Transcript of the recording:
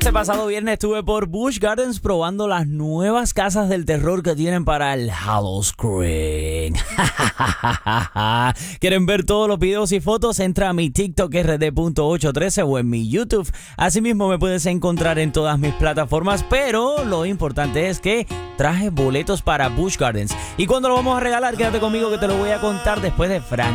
Este pasado viernes estuve por Busch Gardens probando las nuevas casas del terror que tienen para el Halloween. ¿Quieren ver todos los videos y fotos? Entra a mi TikTok rd.813 o en mi YouTube. Asimismo me puedes encontrar en todas mis plataformas, pero lo importante es que traje boletos para Busch Gardens. ¿Y cuándo lo vamos a regalar? Quédate conmigo que te lo voy a contar después de Frank.